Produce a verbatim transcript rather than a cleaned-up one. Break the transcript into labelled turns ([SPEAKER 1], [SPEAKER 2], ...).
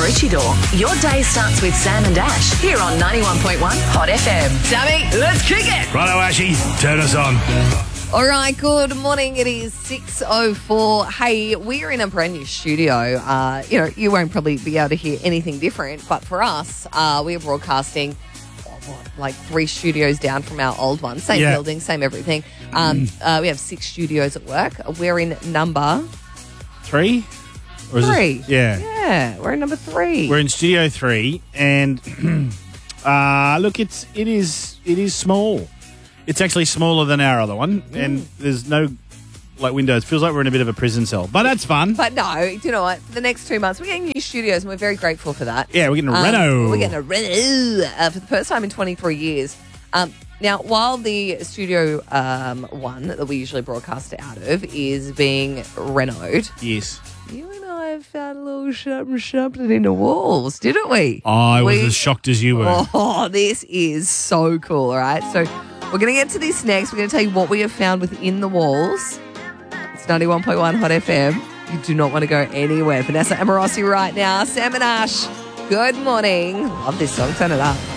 [SPEAKER 1] Maroochydore. Your day starts with Sam and Ash here on ninety-one point one Hot F M. Sammy, let's kick it.
[SPEAKER 2] Righto, Ashy, turn us on.
[SPEAKER 3] All right, good morning. It is six oh four. Hey, we're in a brand new studio. Uh, you know, you won't probably be able to hear anything different, but for us, uh, we are broadcasting oh, what, like three studios down from our old one. Same
[SPEAKER 2] Yeah.
[SPEAKER 3] building, same everything. Um, uh, we have six studios at work. We're in number
[SPEAKER 2] Three? Or is
[SPEAKER 3] three.
[SPEAKER 2] It, yeah.
[SPEAKER 3] Yeah, we're in number three.
[SPEAKER 2] We're in Studio Three, and uh, look, it's it is it is small. It's actually smaller than our other one, and there's no like windows. Feels like we're in a bit of a prison cell, but that's fun.
[SPEAKER 3] But no, do you know what? For the next two months, we're getting new studios, and we're very grateful for that.
[SPEAKER 2] Yeah, we're getting a
[SPEAKER 3] Um,
[SPEAKER 2] reno.
[SPEAKER 3] We're getting a reno uh, for the first time in twenty-three years. Um, now, while the studio um, one that we usually broadcast out of is being renoed,
[SPEAKER 2] Yes.
[SPEAKER 3] you and I have found a little something, something in the walls, didn't we?
[SPEAKER 2] I was
[SPEAKER 3] We-
[SPEAKER 2] as shocked as you were.
[SPEAKER 3] Oh, this is so cool, all right? So we're going to get to this next. We're going to tell you what we have found within the walls. It's ninety-one point one Hot F M. You do not want to go anywhere. Vanessa Amorosi right now. Sam and Ash, good morning. Love this song. Turn it up.